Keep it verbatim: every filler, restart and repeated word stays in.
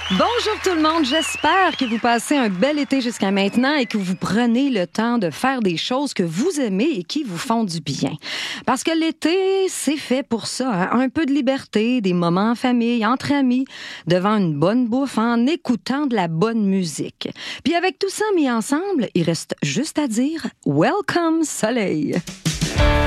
Bonjour tout le monde, j'espère que vous passez un bel été jusqu'à maintenant et que vous prenez le temps de faire des choses que vous aimez et qui vous font du bien. Parce que l'été, c'est fait pour ça, hein? Un peu de liberté, des moments en famille, entre amis, devant une bonne bouffe, en écoutant de la bonne musique. Puis avec tout ça mis ensemble, il reste juste à dire « Welcome soleil ».